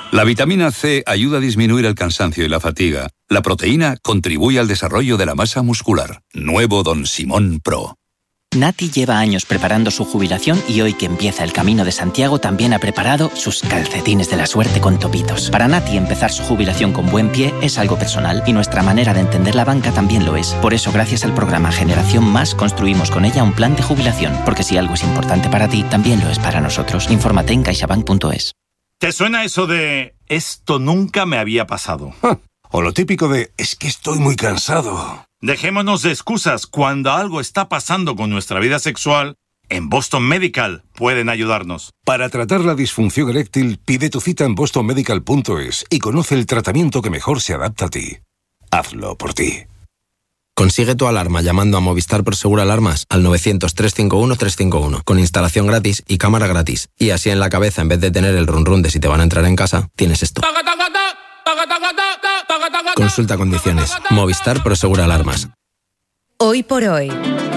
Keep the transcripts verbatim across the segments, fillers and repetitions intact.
La vitamina C ayuda a disminuir el cansancio y la fatiga. La proteína contribuye al desarrollo de la masa muscular. Nuevo Don Simón Pro. Nati lleva años preparando su jubilación y hoy que empieza el Camino de Santiago también ha preparado sus calcetines de la suerte con topitos. Para Nati empezar su jubilación con buen pie es algo personal y nuestra manera de entender la banca también lo es. Por eso gracias al programa Generación Más construimos con ella un plan de jubilación, porque si algo es importante para ti, también lo es para nosotros. Infórmate en caixabank punto es. ¿Te suena eso de esto nunca me había pasado? O lo típico de es que estoy muy cansado. Dejémonos de excusas. Cuando algo está pasando con nuestra vida sexual, en Boston Medical pueden ayudarnos. Para tratar la disfunción eréctil, pide tu cita en boston medical punto es y conoce el tratamiento que mejor se adapta a ti. Hazlo por ti. Consigue tu alarma llamando a Movistar Prosegur Alarmas al novecientos, trescientos cincuenta y uno, trescientos cincuenta y uno con instalación gratis y cámara gratis. Y así en la cabeza, en vez de tener el run run de si te van a entrar en casa, tienes esto. Consulta condiciones. Movistar Prosegur Alarmas. Hoy por hoy,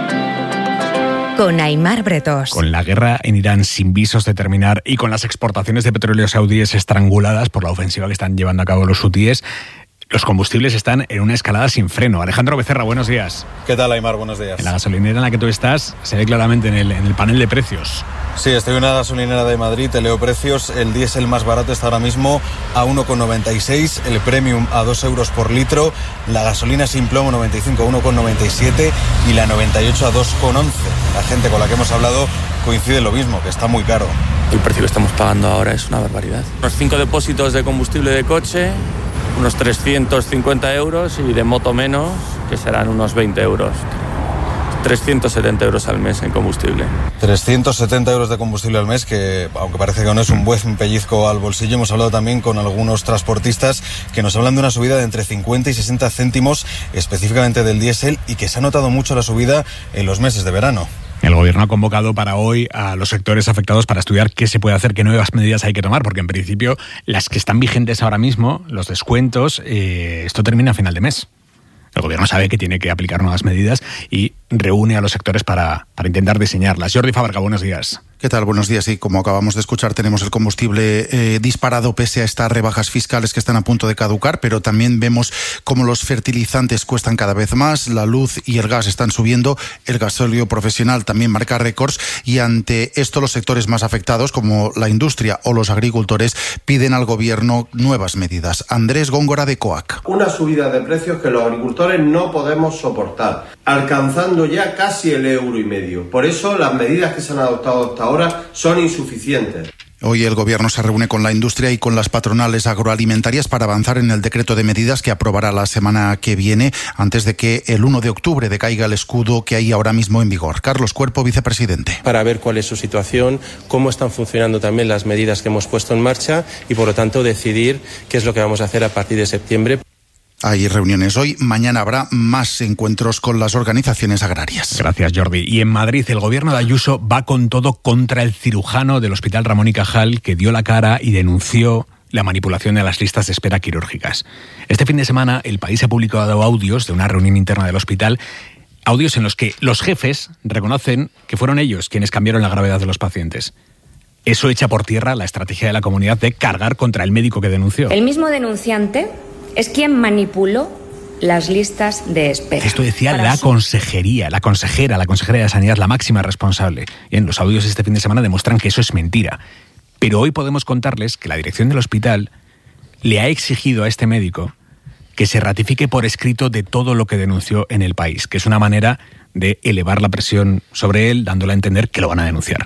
con Aimar Bretos. Con la guerra en Irán sin visos de terminar y con las exportaciones de petróleo saudíes estranguladas por la ofensiva que están llevando a cabo los hutíes, los combustibles están en una escalada sin freno. Alejandro Becerra, buenos días. ¿Qué tal, Aimar? Buenos días. En la gasolinera en la que tú estás se ve claramente en el, en el panel de precios. Sí, estoy en una gasolinera de Madrid, te leo precios. El diésel más barato está ahora mismo a uno con noventa y seis, el premium a dos euros por litro, la gasolina sin plomo noventa y cinco a uno con noventa y siete y la noventa y ocho a dos con once. La gente con la que hemos hablado coincide en lo mismo, que está muy caro. El precio que estamos pagando ahora es una barbaridad. Los cinco depósitos de combustible de coche, unos trescientos cincuenta euros, y de moto menos, que serán unos veinte euros. trescientos setenta euros al mes en combustible. trescientos setenta euros de combustible al mes, que aunque parece que no es un buen pellizco al bolsillo. Hemos hablado también con algunos transportistas que nos hablan de una subida de entre cincuenta y sesenta céntimos específicamente del diésel, y que se ha notado mucho la subida en los meses de verano. El gobierno ha convocado para hoy a los sectores afectados para estudiar qué se puede hacer, qué nuevas medidas hay que tomar, porque en principio las que están vigentes ahora mismo, los descuentos, eh, esto termina a final de mes. El gobierno sabe que tiene que aplicar nuevas medidas y reúne a los sectores para, para intentar diseñarlas. Jordi Fábrega, buenos días. ¿Qué tal? Buenos días. Y como acabamos de escuchar, tenemos el combustible eh, disparado pese a estas rebajas fiscales que están a punto de caducar, pero también vemos cómo los fertilizantes cuestan cada vez más, la luz y el gas están subiendo, el gasóleo profesional también marca récords, y ante esto los sectores más afectados, como la industria o los agricultores, piden al gobierno nuevas medidas. Andrés Góngora, de COAC. Una subida de precios que los agricultores no podemos soportar, alcanzando ya casi el euro y medio. Por eso las medidas que se han adoptado hasta ahora ahora son insuficientes. Hoy el gobierno se reúne con la industria y con las patronales agroalimentarias para avanzar en el decreto de medidas que aprobará la semana que viene, antes de que el uno de octubre decaiga el escudo que hay ahora mismo en vigor. Carlos Cuerpo, vicepresidente. Para ver cuál es su situación, cómo están funcionando también las medidas que hemos puesto en marcha y, por lo tanto, decidir qué es lo que vamos a hacer a partir de septiembre. Hay reuniones hoy, mañana habrá más encuentros con las organizaciones agrarias. Gracias, Jordi. Y en Madrid, el gobierno de Ayuso va con todo contra el cirujano del Hospital Ramón y Cajal, que dio la cara y denunció la manipulación de las listas de espera quirúrgicas. Este fin de semana, El País ha publicado audios de una reunión interna del hospital, audios en los que los jefes reconocen que fueron ellos quienes cambiaron la gravedad de los pacientes. Eso echa por tierra la estrategia de la comunidad de cargar contra el médico que denunció. El mismo denunciante es quien manipuló las listas de espera. Esto decía la su... consejería, la consejera, la consejera de Sanidad, la máxima responsable. Y en los audios este fin de semana demuestran que eso es mentira. Pero hoy podemos contarles que la dirección del hospital le ha exigido a este médico que se ratifique por escrito de todo lo que denunció en El País, que es una manera de elevar la presión sobre él, dándole a entender que lo van a denunciar.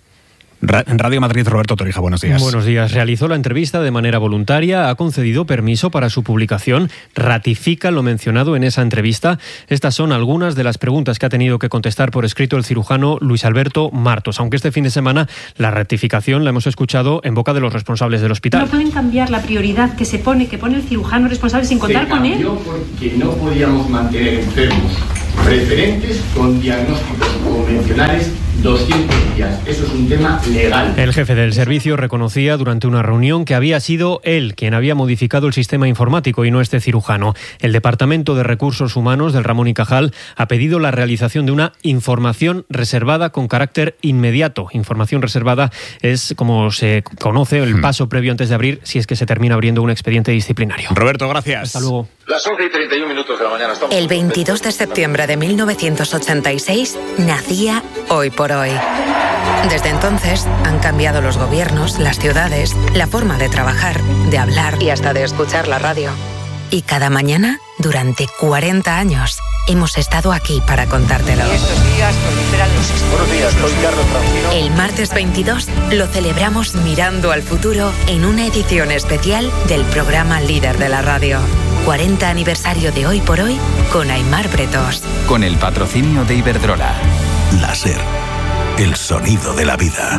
En Radio Madrid, Roberto Torija, buenos días. Buenos días. Realizó la entrevista de manera voluntaria, ha concedido permiso para su publicación, ratifica lo mencionado en esa entrevista. Estas son algunas de las preguntas que ha tenido que contestar por escrito el cirujano Luis Alberto Martos, aunque este fin de semana la ratificación la hemos escuchado en boca de los responsables del hospital. No pueden cambiar la prioridad que se pone, que pone el cirujano responsable sin contar con él. Se cambió porque no podíamos mantener enfermos preferentes con diagnósticos convencionales doscientos días. Eso es un tema legal. El jefe del servicio reconocía durante una reunión que había sido él quien había modificado el sistema informático y no este cirujano. El Departamento de Recursos Humanos del Ramón y Cajal ha pedido la realización de una información reservada con carácter inmediato. Información reservada es, como se conoce, el paso previo antes de abrir, si es que se termina abriendo un expediente disciplinario. Roberto, gracias. Hasta luego. Las once y treinta y un minutos de la mañana. Estamos El veintidós de septiembre de mil novecientos ochenta y seis nacía Hoy por Hoy. Desde entonces han cambiado los gobiernos, las ciudades, la forma de trabajar, de hablar y hasta de escuchar la radio. Y cada mañana, durante cuarenta años, hemos estado aquí para contártelo. Y estos días proliferan los... Buenos días, soy Carlos Francino. El martes veintidós lo celebramos mirando al futuro en una edición especial del programa líder de la radio. cuarenta aniversario de Hoy por Hoy con Aimar Bretos. Con el patrocinio de Iberdrola. Láser. El sonido de la vida.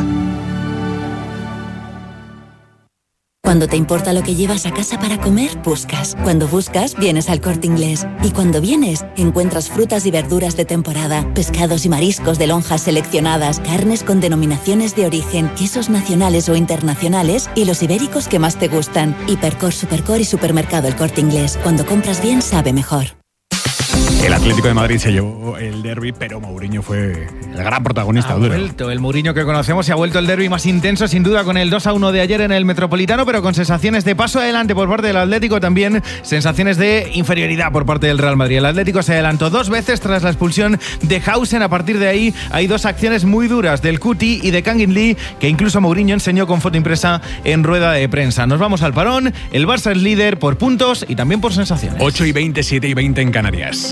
Cuando te importa lo que llevas a casa para comer, buscas. Cuando buscas, vienes al Corte Inglés. Y cuando vienes, encuentras frutas y verduras de temporada, pescados y mariscos de lonjas seleccionadas, carnes con denominaciones de origen, quesos nacionales o internacionales y los ibéricos que más te gustan. Hipercor, Supercor y Supermercado El Corte Inglés. Cuando compras bien, sabe mejor. El Atlético de Madrid se llevó el derbi, pero Mourinho fue el gran protagonista. Ha duro. vuelto el Mourinho que conocemos y ha vuelto el derbi más intenso, sin duda, con el dos a uno de ayer en el Metropolitano, pero con sensaciones de paso adelante por parte del Atlético, también sensaciones de inferioridad por parte del Real Madrid. El Atlético se adelantó dos veces tras la expulsión de Hausen. A partir de ahí hay dos acciones muy duras del Cuti y de Kangin Lee, que incluso Mourinho enseñó con foto impresa en rueda de prensa. Nos vamos al parón. El Barça es líder por puntos y también por sensaciones. ocho y veinte, siete y veinte en Canarias.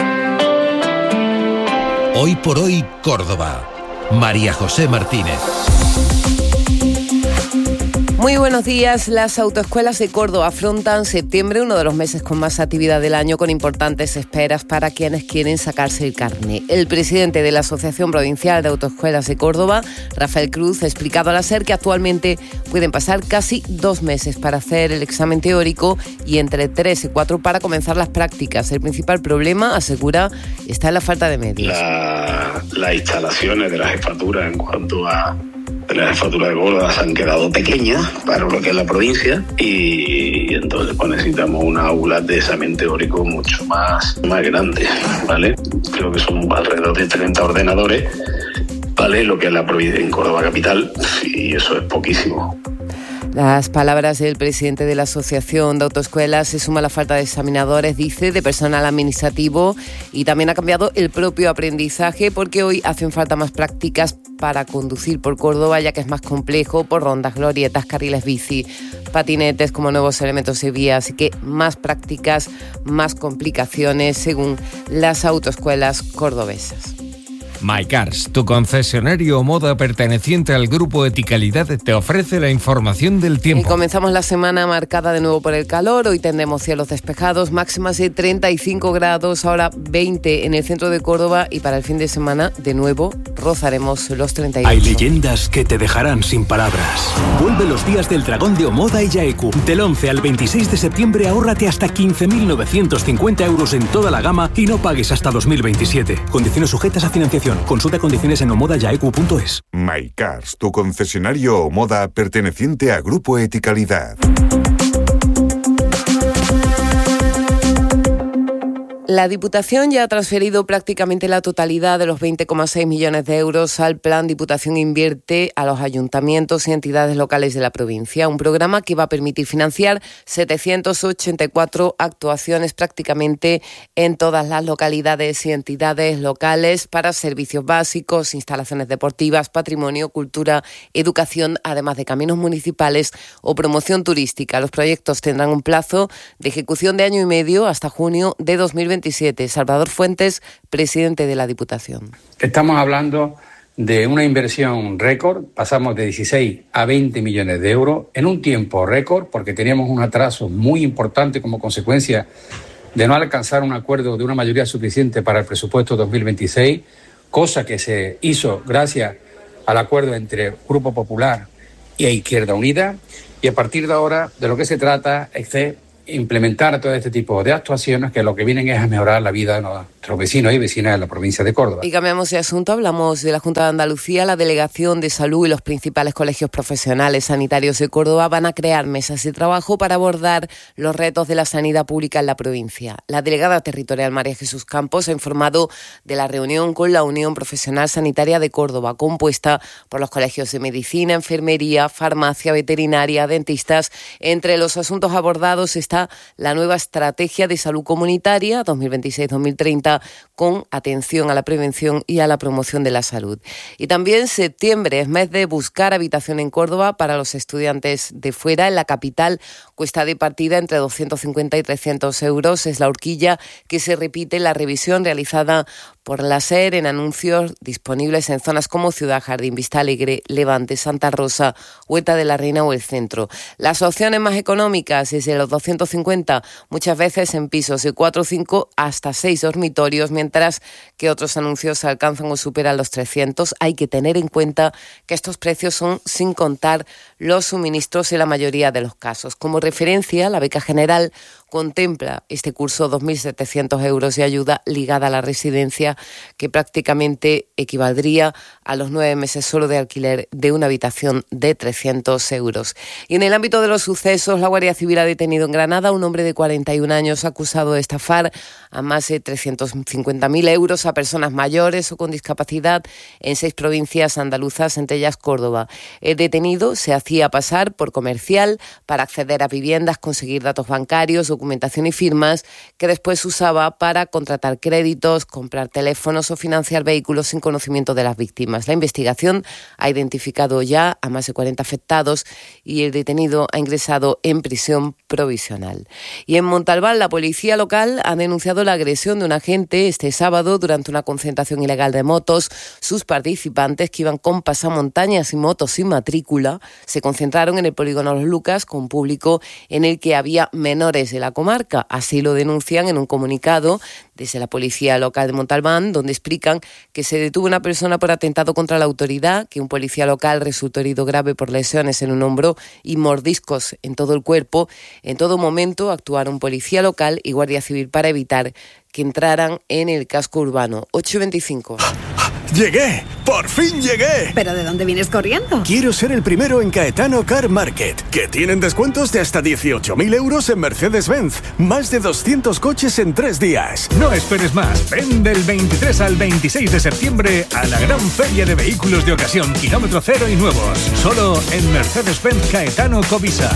Hoy por Hoy, Córdoba. María José Martínez. Muy buenos días. Las autoescuelas de Córdoba afrontan septiembre, uno de los meses con más actividad del año, con importantes esperas para quienes quieren sacarse el carné. El presidente de la Asociación Provincial de Autoescuelas de Córdoba, Rafael Cruz, ha explicado a la SER que actualmente pueden pasar casi dos meses para hacer el examen teórico y entre tres y cuatro para comenzar las prácticas. El principal problema, asegura, está en la falta de medios. La, las instalaciones de la jefatura en cuanto a la jefatura de Córdoba se han quedado pequeñas para lo que es la provincia y entonces pues necesitamos una aula de examen teórico mucho más, más grande, ¿vale? Creo que son alrededor de treinta ordenadores, ¿vale? Lo que es la provincia en Córdoba capital, y eso es poquísimo. Las palabras del presidente de la Asociación de Autoescuelas se suma la falta de examinadores, dice, de personal administrativo, y también ha cambiado el propio aprendizaje porque hoy hacen falta más prácticas para conducir por Córdoba, ya que es más complejo por rondas, glorietas, carriles bici, patinetes como nuevos elementos de vía, así que más prácticas, más complicaciones según las autoescuelas cordobesas. MyCars, tu concesionario moda perteneciente al grupo Eticalidad, te ofrece la información del tiempo. Y comenzamos la semana marcada de nuevo por el calor. Hoy tendremos cielos despejados, máximas de treinta y cinco grados, ahora veinte en el centro de Córdoba, y para el fin de semana de nuevo rozaremos los treinta y ocho. Hay leyendas que te dejarán sin palabras. Vuelve los días del dragón de Omoda y Yaeku. Del once al veintiséis de septiembre ahórrate hasta quince mil novecientos cincuenta euros en toda la gama y no pagues hasta dos mil veintisiete. Condiciones sujetas a financiación. Consulta condiciones en omoda yaeku punto es. MyCars, tu concesionario Omoda perteneciente a Grupo Eticalidad. La Diputación ya ha transferido prácticamente la totalidad de los veinte coma seis millones de euros al Plan Diputación Invierte a los ayuntamientos y entidades locales de la provincia, un programa que va a permitir financiar setecientas ochenta y cuatro actuaciones prácticamente en todas las localidades y entidades locales para servicios básicos, instalaciones deportivas, patrimonio, cultura, educación, además de caminos municipales o promoción turística. Los proyectos tendrán un plazo de ejecución de año y medio hasta junio de dos mil veintisiete. Salvador Fuentes, presidente de la Diputación. Estamos hablando de una inversión récord, pasamos de dieciséis a veinte millones de euros en un tiempo récord, porque teníamos un atraso muy importante como consecuencia de no alcanzar un acuerdo de una mayoría suficiente para el presupuesto dos mil veintiséis, cosa que se hizo gracias al acuerdo entre Grupo Popular y Izquierda Unida, y a partir de ahora de lo que se trata es de implementar todo este tipo de actuaciones que lo que vienen es a mejorar la vida de nuestros vecinos y vecinas de la provincia de Córdoba. Y cambiamos de asunto, hablamos de la Junta de Andalucía. La Delegación de Salud y los principales colegios profesionales sanitarios de Córdoba van a crear mesas de trabajo para abordar los retos de la sanidad pública en la provincia. La delegada territorial María Jesús Campos ha informado de la reunión con la Unión Profesional Sanitaria de Córdoba, compuesta por los colegios de medicina, enfermería, farmacia, veterinaria, dentistas. Entre los asuntos abordados está la nueva estrategia de salud comunitaria dos mil veintiséis dos mil treinta con atención a la prevención y a la promoción de la salud. Y también septiembre es mes de buscar habitación en Córdoba para los estudiantes de fuera. En la capital cuesta de partida entre doscientos cincuenta y trescientos euros. Es la horquilla que se repite en la revisión realizada por la SER en anuncios disponibles en zonas como Ciudad Jardín, Vista Alegre, Levante, Santa Rosa, Huerta de la Reina o el centro. Las opciones más económicas desde los doscientos cincuenta, muchas veces en pisos de cuatro o cinco hasta seis dormitorios, mientras que otros anuncios alcanzan o superan los trescientos. Hay que tener en cuenta que estos precios son sin contar los suministros en la mayoría de los casos. Como referencia, la beca general contempla este curso dos mil setecientos euros de ayuda ligada a la residencia, que prácticamente equivaldría a los nueve meses solo de alquiler de una habitación de trescientos euros. Y en el ámbito de los sucesos, la Guardia Civil ha detenido en Granada a un hombre de cuarenta y un años acusado de estafar a más de trescientos cincuenta mil euros a personas mayores o con discapacidad en seis provincias andaluzas, entre ellas Córdoba. El detenido se hacía pasar por comercial para acceder a viviendas, conseguir datos bancarios, documentación y firmas que después usaba para contratar créditos, comprar teléfonos o financiar vehículos sin conocimiento de las víctimas. La investigación ha identificado ya a más de cuarenta afectados y el detenido ha ingresado en prisión provisional. Y en Montalbán, la policía local ha denunciado la agresión de un agente este sábado durante una concentración ilegal de motos. Sus participantes, que iban con pasamontañas y motos sin matrícula, se concentraron en el polígono Los Lucas con público en el que había menores de la comarca. Así lo denuncian en un comunicado desde la policía local de Montalbán, donde explican que se detuvo una persona por atentado contra la autoridad, que un policía local resultó herido grave por lesiones en un hombro y mordiscos en todo el cuerpo. En todo momento actuaron policía local y guardia civil para evitar que entraran en el casco urbano. ocho veinticinco. ¡Llegué! ¡Por fin llegué! ¿Pero de dónde vienes corriendo? Quiero ser el primero en Caetano Car Market, que tienen descuentos de hasta dieciocho mil euros en Mercedes-Benz. Más de doscientos coches en tres días. No esperes más. Ven del veintitrés al veintiséis de septiembre a la gran feria de vehículos de ocasión, kilómetro cero y nuevos. Solo en Mercedes-Benz Caetano Covisa.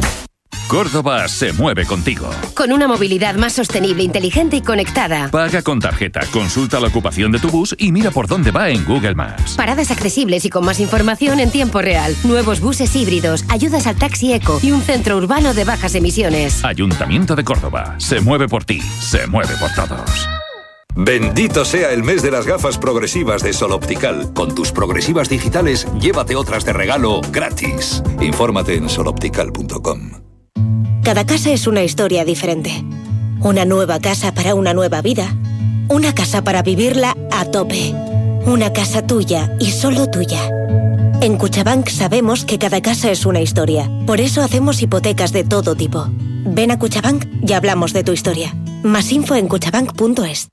Córdoba se mueve contigo. Con una movilidad más sostenible, inteligente y conectada. Paga con tarjeta, consulta la ocupación de tu bus y mira por dónde va en Google Maps. Paradas accesibles y con más información en tiempo real. Nuevos buses híbridos, ayudas al taxi eco y un centro urbano de bajas emisiones. Ayuntamiento de Córdoba. Se mueve por ti, se mueve por todos. Bendito sea el mes de las gafas progresivas de Sol Optical. Con tus progresivas digitales, llévate otras de regalo gratis. Infórmate en sol optical punto com. Cada casa es una historia diferente. Una nueva casa para una nueva vida. Una casa para vivirla a tope. Una casa tuya y solo tuya. En Cuchabank sabemos que cada casa es una historia. Por eso hacemos hipotecas de todo tipo. Ven a Cuchabank y hablamos de tu historia. Más info en cuchabank punto es.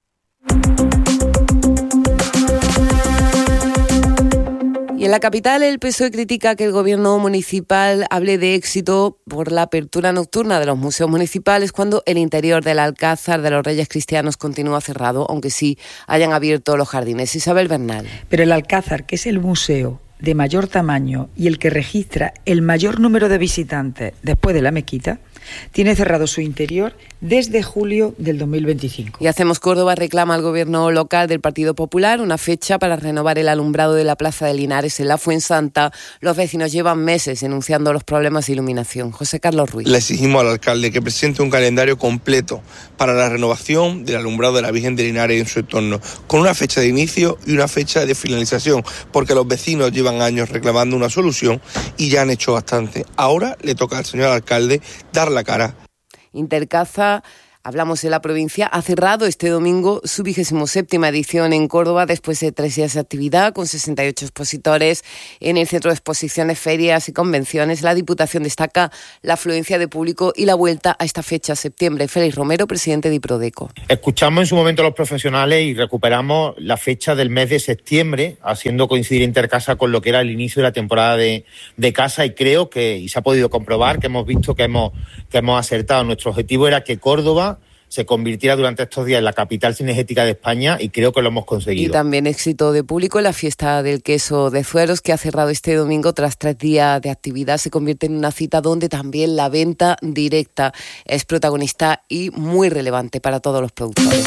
Y en la capital, el P S O E critica que el gobierno municipal hable de éxito por la apertura nocturna de los museos municipales cuando el interior del Alcázar de los Reyes Cristianos continúa cerrado, aunque sí hayan abierto los jardines. Isabel Bernal. Pero el Alcázar, que es el museo de mayor tamaño y el que registra el mayor número de visitantes después de la mezquita, tiene cerrado su interior desde julio del dos mil veinticinco. Y Hacemos Córdoba reclama al gobierno local del Partido Popular una fecha para renovar el alumbrado de la Plaza de Linares en la Fuensanta. Los vecinos llevan meses denunciando los problemas de iluminación. José Carlos Ruiz. Le exigimos al alcalde que presente un calendario completo para la renovación del alumbrado de la Virgen de Linares en su entorno, con una fecha de inicio y una fecha de finalización, porque los vecinos llevan años reclamando una solución y ya han hecho bastante. Ahora le toca al señor alcalde dar la cara. Intercaza Hablamos de la provincia. Ha cerrado este domingo su vigésimo séptima edición en Córdoba después de tres días de actividad con sesenta y ocho expositores en el Centro de Exposiciones, Ferias y Convenciones. La Diputación destaca la afluencia de público y la vuelta a esta fecha, septiembre. Félix Romero, presidente de Iprodeco. Escuchamos en su momento a los profesionales y recuperamos la fecha del mes de septiembre, haciendo coincidir Intercasa con lo que era el inicio de la temporada de, de casa, y creo que, y se ha podido comprobar, que hemos visto que hemos, que hemos acertado. Nuestro objetivo era que Córdoba se convirtiera durante estos días en la capital cinegética de España, y creo que lo hemos conseguido. Y también éxito de público en la fiesta del queso de Zueros, que ha cerrado este domingo tras tres días de actividad. Se convierte en una cita donde también la venta directa es protagonista y muy relevante para todos los productores.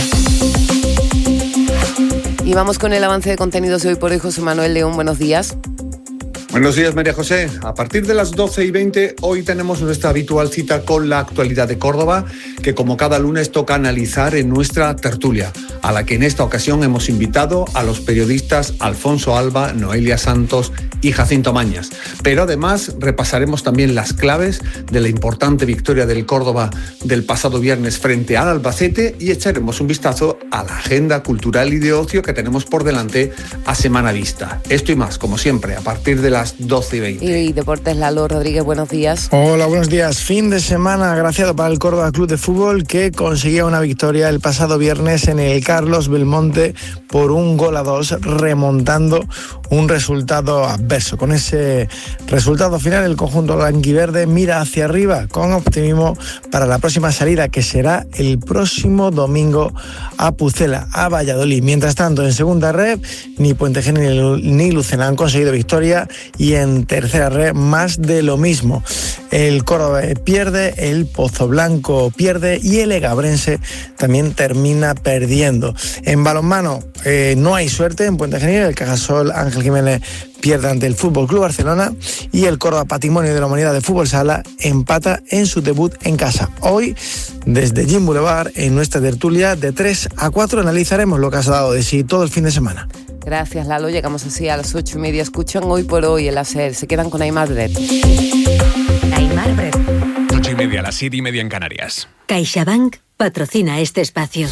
Y vamos con el avance de contenidos de Hoy por Hoy. José Manuel León, buenos días. Buenos días, María José. A partir de las doce y veinte, hoy tenemos nuestra habitual cita con la actualidad de Córdoba, que como cada lunes toca analizar en nuestra tertulia, a la que en esta ocasión hemos invitado a los periodistas Alfonso Alba, Noelia Santos y Jacinto Mañas. Pero además repasaremos también las claves de la importante victoria del Córdoba del pasado viernes frente al Albacete, y echaremos un vistazo a la agenda cultural y de ocio que tenemos por delante a semana vista. Esto y más, como siempre, a partir de las doce y veinte. Y Deportes, Lalo Rodríguez, buenos días. Hola, buenos días. Fin de semana agraciado para el Córdoba Club de Fútbol, que conseguía una victoria el pasado viernes en el Carlos Belmonte por un gol a dos, remontando un resultado adverso. Con ese resultado final, el conjunto blanquiverde mira hacia arriba con optimismo para la próxima salida, que será el próximo domingo a Pucela, a Valladolid. Mientras tanto, en segunda red, ni Puente Genil ni Lucena han conseguido victoria, y en tercera red más de lo mismo. El Córdoba pierde, el Pozoblanco pierde y el Egabrense también termina perdiendo. En balonmano eh, no hay suerte en Puente Genil. El Cajasol Ángel Jiménez pierde ante el Fútbol Club Barcelona, y el Córdoba Patrimonio de la Humanidad de Fútbol Sala empata en su debut en casa. Hoy, desde Gym Boulevard, en nuestra tertulia de tres a cuatro, analizaremos lo que ha dado de sí todo el fin de semana. Gracias, Lalo. Llegamos así a las ocho y media. Escuchan Hoy por Hoy el hacer. Se quedan con Aimar Bret. Aimar Bret. Ocho y media, las siete y media en Canarias. CaixaBank patrocina este espacio.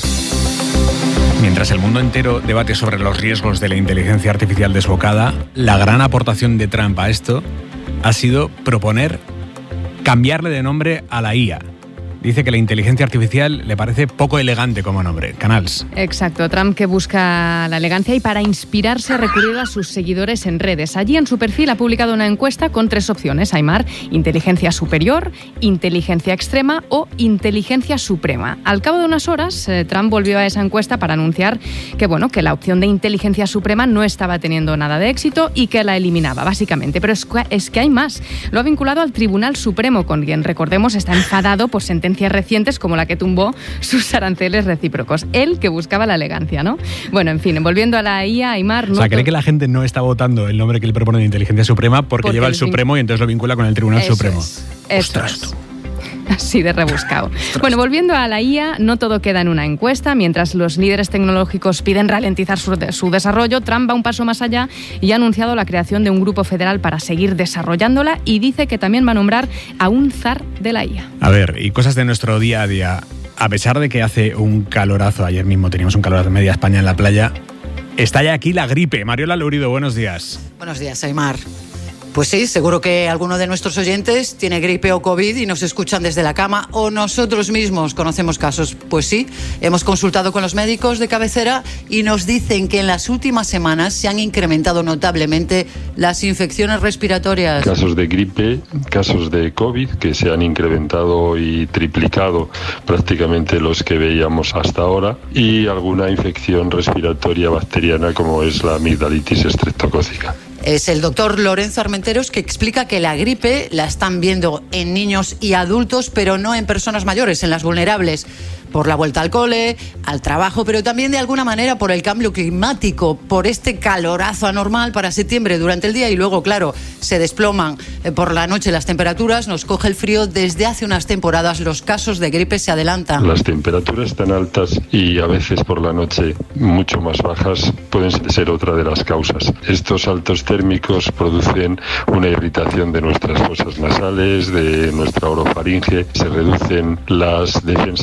Mientras el mundo entero debate sobre los riesgos de la inteligencia artificial desbocada, la gran aportación de Trump a esto ha sido proponer cambiarle de nombre a la I A. Dice que la inteligencia artificial le parece poco elegante como nombre. Canals. Exacto. Trump, que busca la elegancia y para inspirarse ha recurrido a sus seguidores en redes. Allí en su perfil ha publicado una encuesta con tres opciones. Aimar, inteligencia superior, inteligencia extrema o inteligencia suprema. Al cabo de unas horas, eh, Trump volvió a esa encuesta para anunciar que, bueno, que la opción de inteligencia suprema no estaba teniendo nada de éxito y que la eliminaba, básicamente. Pero es que, es que hay más. Lo ha vinculado al Tribunal Supremo, con quien, recordemos, está enfadado por sentencias recientes como la que tumbó sus aranceles recíprocos. Él, que buscaba la elegancia, ¿no? Bueno, en fin, volviendo a la I A, Aimar... O sea, cree que la gente no está votando el nombre que le propone de inteligencia suprema porque, porque lleva el Supremo y entonces lo vincula con el Tribunal Eso Supremo. Es. Ostras, Eso es. Así de rebuscado. Bueno, volviendo a la I A, no todo queda en una encuesta. Mientras los líderes tecnológicos piden ralentizar su, de, su desarrollo, Trump va un paso más allá y ha anunciado la creación de un grupo federal para seguir desarrollándola, y dice que también va a nombrar a un zar de la I A. A ver, y cosas de nuestro día a día. A pesar de que hace un calorazo, ayer mismo teníamos un calorazo en media España en la playa, está ya aquí la gripe. Mariola Lourido, buenos días. Buenos días, Aimar. Pues sí, seguro que alguno de nuestros oyentes tiene gripe o COVID y nos escuchan desde la cama, o nosotros mismos conocemos casos. Pues sí, hemos consultado con los médicos de cabecera y nos dicen que en las últimas semanas se han incrementado notablemente las infecciones respiratorias. Casos de gripe, casos de COVID que se han incrementado y triplicado prácticamente los que veíamos hasta ahora, y alguna infección respiratoria bacteriana como es la amigdalitis estreptocócica. Es el doctor Lorenzo Armenteros, que explica que la gripe la están viendo en niños y adultos, pero no en personas mayores, en las vulnerables, por la vuelta al cole, al trabajo, pero también de alguna manera por el cambio climático, por este calorazo anormal para septiembre durante el día, y luego, claro, se desploman por la noche las temperaturas, nos coge el frío. Desde hace unas temporadas los casos de gripe se adelantan. Las temperaturas tan altas y a veces por la noche mucho más bajas pueden ser otra de las causas. Estos altos térmicos producen una irritación de nuestras fosas nasales, de nuestra orofaringe, se reducen las defensas locales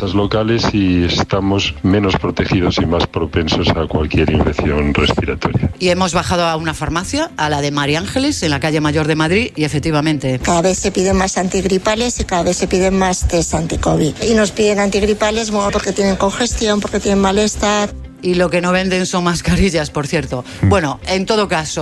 virales y estamos menos protegidos y más propensos a cualquier infección respiratoria. Y hemos bajado a una farmacia, a la de María Ángeles, en la calle Mayor de Madrid, y efectivamente... Cada vez se piden más antigripales y cada vez se piden más test anti-COVID. Y nos piden antigripales bueno, porque tienen congestión, porque tienen malestar. Y lo que no venden son mascarillas, por cierto. Bueno, en todo caso...